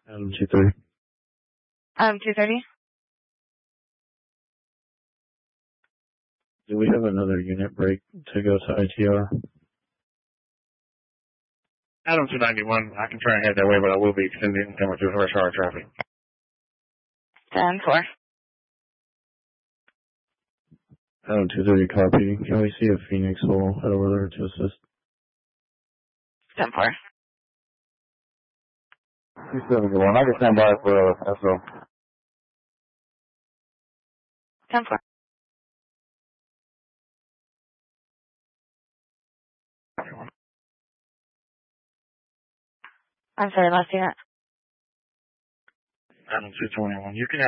Adam 230. 230. Do we have another unit break to go to ITR? Adam 291, I can try and head that way, but I will be extending so much of rush hour traffic. 10-4. Adam 230 copy. Can we see if Phoenix will head over there to assist? 10-4. 271, I can stand by for SO. 10-4. I'm sorry, last unit. Adam 221, you can